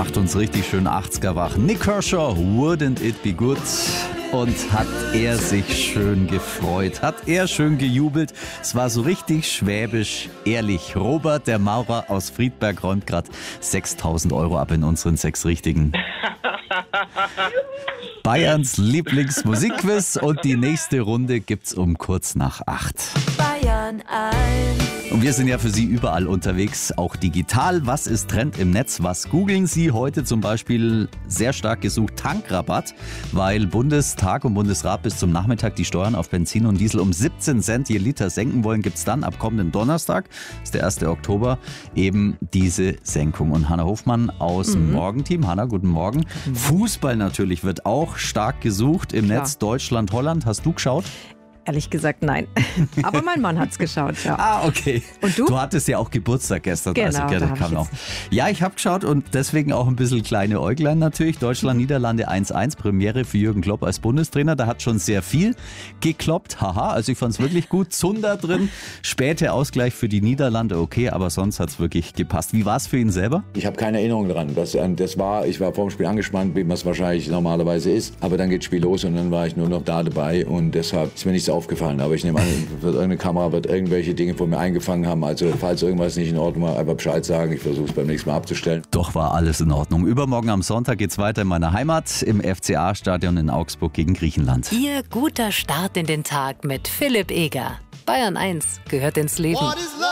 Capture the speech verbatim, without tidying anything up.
macht uns richtig schön achtziger wach. Nik Kershaw, Wouldn't It Be Good? Und hat er sich schön gefreut, hat er schön gejubelt. Es war so richtig schwäbisch ehrlich. Robert, der Maurer aus Friedberg, räumt gerade sechstausend Euro ab in unseren sechs Richtigen. Bayerns Lieblingsmusikquiz und die nächste Runde gibt's um kurz nach acht. Bayern eins. Und wir sind ja für Sie überall unterwegs, auch digital. Was ist Trend im Netz? Was googeln Sie heute zum Beispiel? Sehr stark gesucht Tankrabatt, weil Bundestag und Bundesrat bis zum Nachmittag die Steuern auf Benzin und Diesel um siebzehn Cent je Liter senken wollen. Gibt es dann ab kommenden Donnerstag, das ist der erste Oktober, eben diese Senkung. Und Hanna Hofmann aus dem Mhm. Morgenteam. Hanna, guten Morgen. Fußball natürlich wird auch stark gesucht im Klar. Netz. Deutschland, Holland. Hast du geschaut? Ehrlich gesagt, nein. Aber mein Mann hat's geschaut, ja. Ah, okay. Und du? Du hattest ja auch Geburtstag gestern. Genau, also, ja, da das hab kam ich auch. jetzt- Ja, ich habe geschaut und deswegen auch ein bisschen kleine Äuglein natürlich. Deutschland, Niederlande eins eins, Premiere für Jürgen Klopp als Bundestrainer. Da hat schon sehr viel gekloppt. Haha, also ich fand es wirklich gut. Zunder drin, später Ausgleich für die Niederlande, okay, aber sonst hat es wirklich gepasst. Wie war es für ihn selber? Ich habe keine Erinnerung dran. Das, das war, ich war vor dem Spiel angespannt, wie man es wahrscheinlich normalerweise ist. Aber dann geht das Spiel los und dann war ich nur noch da dabei und deshalb ist mir nichts aufgefallen. Aber ich nehme an, wird irgendeine Kamera wird irgendwelche Dinge von mir eingefangen haben. Also falls irgendwas nicht in Ordnung war, einfach Bescheid sagen. Ich versuche es beim nächsten Mal abzustellen. Doch war alles in Ordnung. Übermorgen am Sonntag geht's weiter in meiner Heimat im F C A-Stadion in Augsburg gegen Griechenland. Ihr guter Start in den Tag mit Philipp Eger. Bayern eins gehört ins Leben.